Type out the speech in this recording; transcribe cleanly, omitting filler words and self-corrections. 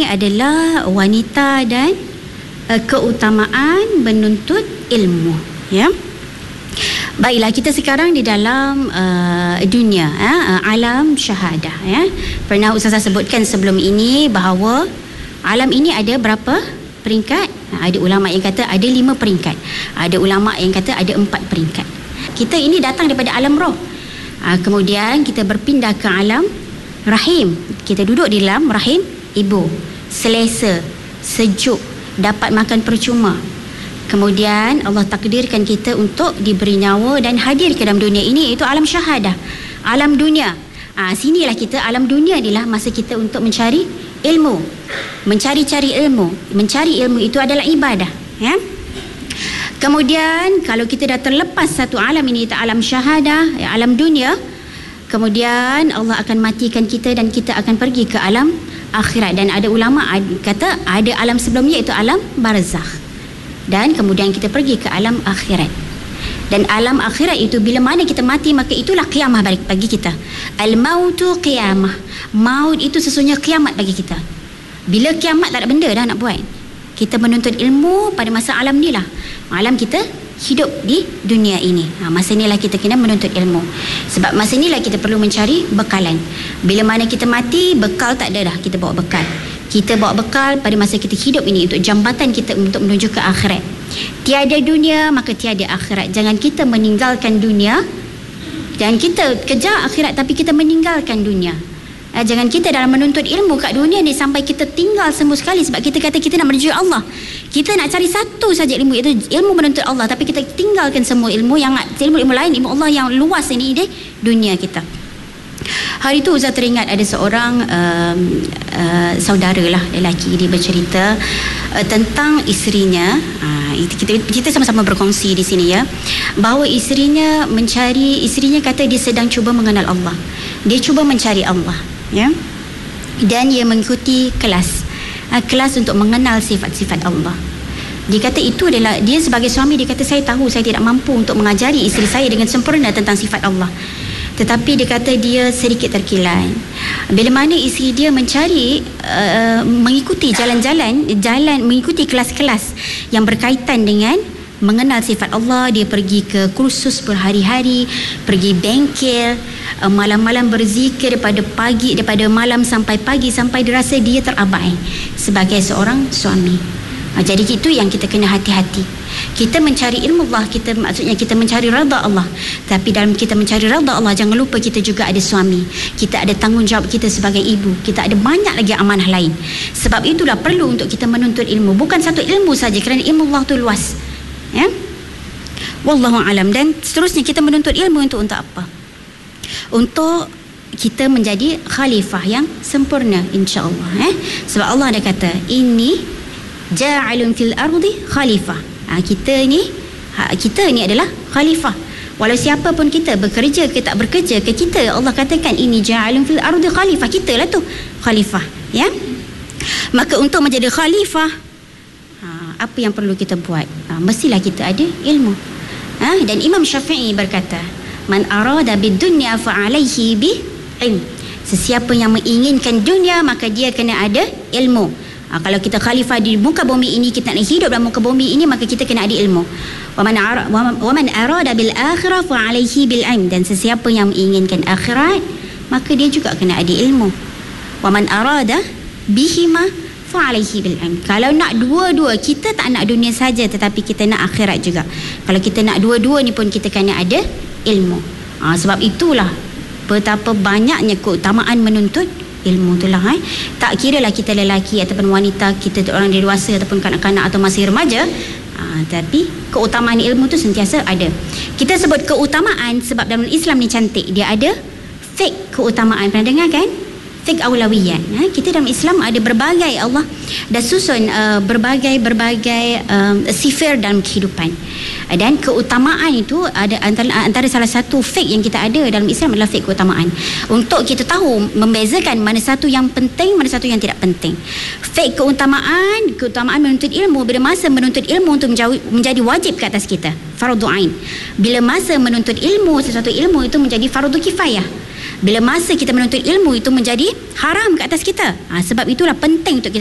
adalah wanita dan keutamaan menuntut ilmu, ya. Baiklah, kita sekarang di dalam dunia alam syahadah, ya. Pernah Ustazah sebutkan sebelum ini bahawa alam ini ada berapa peringkat? Ada ulama yang kata ada 5 peringkat, ada ulama yang kata ada 4 peringkat. Kita ini datang daripada alam roh, kemudian kita berpindah ke alam rahim. Kita duduk di dalam rahim ibu, selesa, sejuk, dapat makan percuma. Kemudian Allah takdirkan kita untuk diberi nyawa dan hadir ke dalam dunia ini, iaitu alam syahadah, alam dunia. Sinilah kita, alam dunia inilah masa kita untuk mencari ilmu, mencari-cari ilmu. Mencari ilmu itu adalah ibadah, ya. Kemudian kalau kita dah terlepas satu alam ini, alam syahadah, alam dunia, kemudian Allah akan matikan kita dan kita akan pergi ke alam akhirat. Dan ada ulama kata ada alam sebelumnya, iaitu alam barzakh. Dan kemudian kita pergi ke alam akhirat. Dan alam akhirat itu bila mana kita mati, maka itulah qiyamah bagi kita. Al-mautu qiyamah. Maut itu sesungguhnya kiamat bagi kita. Bila kiamat tak ada benda dah nak buat. Kita menuntut ilmu pada masa alam ni lah. Alam kita hidup di dunia ini. Masa inilah kita kena menuntut ilmu. Sebab masa inilah kita perlu mencari bekalan. Bila mana kita mati, bekal tak ada dah. Kita bawa bekal. Kita bawa bekal pada masa kita hidup ini untuk jambatan kita untuk menuju ke akhirat. Tiada dunia maka tiada akhirat. Jangan kita meninggalkan dunia, jangan kita kejar akhirat tapi kita meninggalkan dunia. Jangan kita dalam menuntut ilmu kat dunia ni sampai kita tinggal semua sekali. Sebab kita kata kita nak menuju Allah, kita nak cari satu saja ilmu, iaitu ilmu menuntut Allah, tapi kita tinggalkan semua ilmu yang ilmu lain, ilmu Allah yang luas ini di dunia kita. Hari itu Ustaz teringat ada seorang saudara lah lelaki, dia bercerita tentang isterinya. Kita sama-sama berkongsi di sini, ya, bahawa isterinya kata dia sedang cuba mengenal Allah. Dia cuba mencari Allah, ya. Dan dia mengikuti kelas untuk mengenal sifat-sifat Allah. Dia kata itu adalah, dia sebagai suami, dia kata saya tahu saya tidak mampu untuk mengajari isteri saya dengan sempurna tentang sifat Allah. Tetapi dia kata dia sedikit terkilan bila mana isteri dia mencari mengikuti mengikuti kelas-kelas yang berkaitan dengan mengenal sifat Allah. Dia pergi ke kursus berhari-hari, pergi bengkel, malam-malam berzikir daripada malam sampai pagi, sampai dirasa dia terabai sebagai seorang suami. Jadi itu yang kita kena hati-hati. Kita mencari ilmu Allah, maksudnya kita mencari redha Allah. Tapi dalam kita mencari redha Allah, jangan lupa kita juga ada suami, kita ada tanggungjawab kita sebagai ibu, kita ada banyak lagi amanah lain. Sebab itulah perlu untuk kita menuntut ilmu, bukan satu ilmu saja, kerana ilmu Allah tu luas, ya. Wallahu alam. Dan seterusnya kita menuntut ilmu untuk apa? Untuk kita menjadi khalifah yang sempurna, insya-Allah, Sebab Allah ada kata ini ja'alun fil ardi khalifah. Kita ni adalah khalifah. Walau siapa pun kita, bekerja ke tak bekerja ke, kita Allah katakan ini ja'alun fil ardi khalifah. Kita lah tu khalifah, ya. Maka untuk menjadi khalifah, apa yang perlu kita buat? Mestilah kita ada ilmu. Dan Imam Syafi'i berkata, man arada bid dunya fa alaihi bi ilm. Sesiapa yang menginginkan dunia, maka dia kena ada ilmu. Kalau kita khalifah di muka bumi ini, kita nak hidup dalam muka bumi ini, maka kita kena ada ilmu. Wa man arada bil akhirah fa alaihi bil ilm. Dan sesiapa yang menginginkan akhirat, maka dia juga kena ada ilmu. Wa man arada bihima fa alaihi bil ilm. Kalau nak dua-dua, kita tak nak dunia saja tetapi kita nak akhirat juga. Kalau kita nak dua-dua ni pun kita kena ada ilmu. Sebab itulah betapa banyaknya keutamaan menuntut ilmu itulah. Tak kira lah kita lelaki ataupun wanita, kita orang dewasa ataupun kanak-kanak atau masih remaja, tapi keutamaan ilmu tu sentiasa ada. Kita sebut keutamaan sebab dalam Islam ni cantik, dia ada fik keutamaan. Pernah dengar kan? Fik awlawiyat. Kita dalam Islam ada berbagai, Allah dah susun berbagai sifir dalam kehidupan. Dan keutamaan itu ada antara salah satu fik yang kita ada dalam Islam adalah fik keutamaan. Untuk kita tahu membezakan mana satu yang penting, mana satu yang tidak penting. Fik keutamaan menuntut ilmu, bila masa menuntut ilmu untuk menjadi wajib ke atas kita, fardu ain. Bila masa menuntut ilmu, sesuatu ilmu itu menjadi fardu kifayah. Bila masa kita menuntut ilmu itu menjadi haram ke atas kita. Sebab itulah penting untuk kita